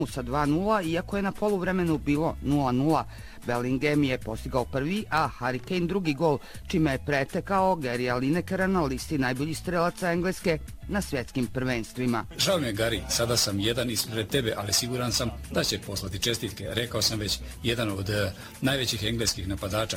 sa 2:0, iako je na poluvremenu bilo 0:0. Bellingham je postigao prvi, a Harry Kane drugi gol, čime je pretekao Garyja Linekera na listi najboljih strelaca Engleske na svjetskim prvenstvima. Žao mi je, Gary, sada sam jedan ispred tebe, ali siguran sam da će poslati čestitke. Rekao sam već, jedan od najvećih engleskih napadača.